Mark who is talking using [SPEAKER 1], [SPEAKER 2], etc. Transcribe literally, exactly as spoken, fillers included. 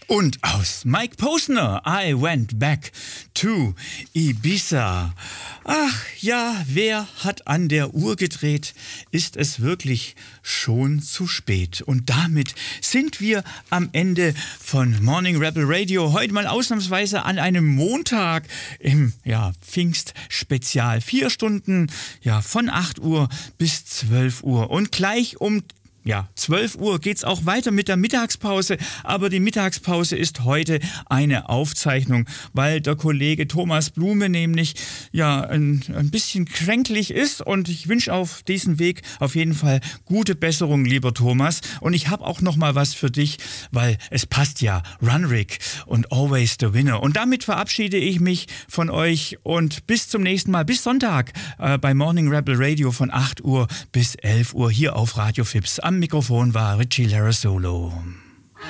[SPEAKER 1] Und aus Mike Posner, I Went Back to Ibiza. Ach ja, wer hat an der Uhr gedreht? Ist es wirklich schon zu spät? Und damit sind wir am Ende von Morning Rebel Radio. Heute mal ausnahmsweise an einem Montag im ja, Pfingst-Spezial. Vier Stunden ja, von acht Uhr bis zwölf Uhr. Und gleich um Ja, zwölf Uhr geht's auch weiter mit der Mittagspause, aber die Mittagspause ist heute eine Aufzeichnung, weil der Kollege Thomas Blume nämlich ja ein, ein bisschen kränklich ist und ich wünsche auf diesen Weg auf jeden Fall gute Besserung, lieber Thomas. Und ich habe auch noch mal was für dich, weil es passt ja, Run Rick und Always the Winner. Und damit verabschiede ich mich von euch und bis zum nächsten Mal, bis Sonntag äh, bei Morning Rebel Radio von acht Uhr bis elf Uhr hier auf Radio Fips. Am Mikrofon war Richie Larasolo.